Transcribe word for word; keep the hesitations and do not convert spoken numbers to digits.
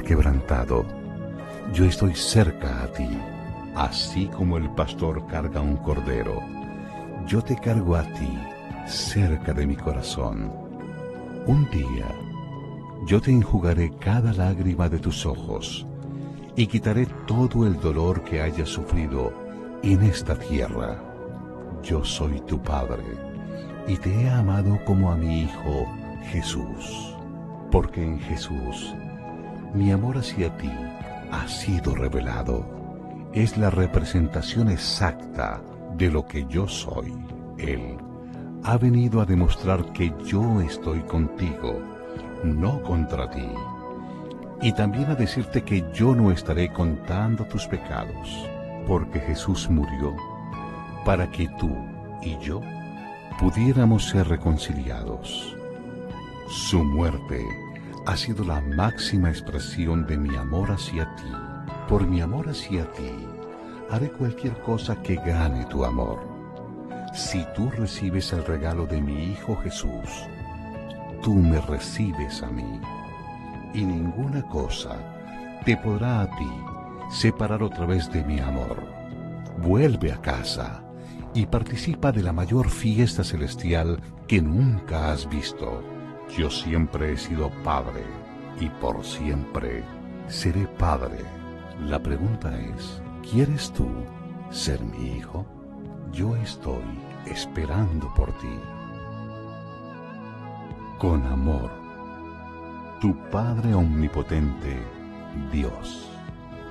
quebrantado, yo estoy cerca a ti. Así como el pastor carga un cordero, yo te cargo a ti, cerca de mi corazón. Un día, yo te enjugaré cada lágrima de tus ojos, y quitaré todo el dolor que hayas sufrido en esta tierra. Yo soy tu Padre, y te he amado como a mi Hijo Jesús. Porque en Jesús, mi amor hacia ti ha sido revelado. Es la representación exacta de lo que yo soy. Él ha venido a demostrar que yo estoy contigo, no contra ti. Y también a decirte que yo no estaré contando tus pecados, porque Jesús murió para que tú y yo pudiéramos ser reconciliados. Su muerte ha sido la máxima expresión de mi amor hacia ti. Por mi amor hacia ti, haré cualquier cosa que gane tu amor. Si tú recibes el regalo de mi Hijo Jesús, tú me recibes a mí, y ninguna cosa te podrá a ti separar otra vez de mi amor. Vuelve a casa y participa de la mayor fiesta celestial que nunca has visto. Yo siempre he sido padre, y por siempre seré padre. La pregunta es, ¿quieres tú ser mi hijo? Yo estoy esperando por ti. Con amor, tu Padre Omnipotente, Dios.